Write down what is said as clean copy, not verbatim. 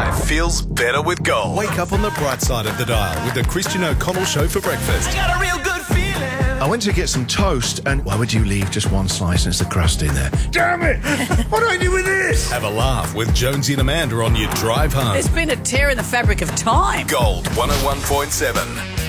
Life feels better with Gold. Wake up on the bright side of the dial with the Christian O'Connell Show for breakfast. I got a real good feeling. I went to get some toast, and why would you leave just one slice and it's the crust in there? Damn it! What do I do with this? Have a laugh with Jonesy and Amanda on your drive home. There's been a tear in the fabric of time. Gold 101.7.